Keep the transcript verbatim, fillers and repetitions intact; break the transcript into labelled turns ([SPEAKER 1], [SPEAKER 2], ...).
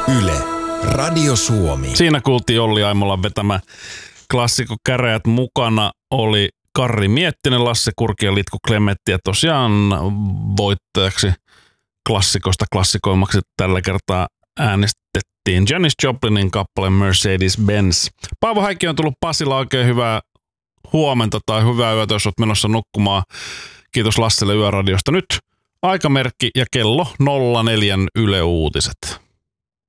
[SPEAKER 1] Yle, Radio Suomi.
[SPEAKER 2] Siinä kuultiin Olli Aimolan vetämä klassikko Käräjät. Mukana oli Karri Miettinen, Lasse Kurki ja Litku Klemetti. Ja tosiaan voittajaksi klassikosta klassikoimaksi tällä kertaa äänestettiin Janis Joplinin kappale Mercedes-Benz. Paavo Häikki on tullut Pasilla, oikein hyvää huomenta tai hyvää yötä, jos olet menossa nukkumaan. Kiitos Lasselle Yöradiosta. Nyt aikamerkki ja kello nolla neljä Yle Uutiset.